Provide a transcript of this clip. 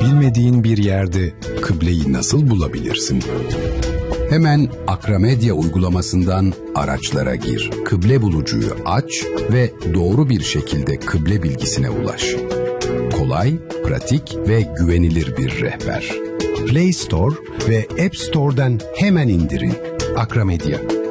Bilmediğin bir yerde kıbleyi nasıl bulabilirsin? Hemen Akramedya uygulamasından araçlara gir. Kıble bulucuyu aç ve doğru bir şekilde kıble bilgisine ulaş. Kolay, pratik ve güvenilir bir rehber. Play Store ve App Store'dan hemen indirin. Akramedya.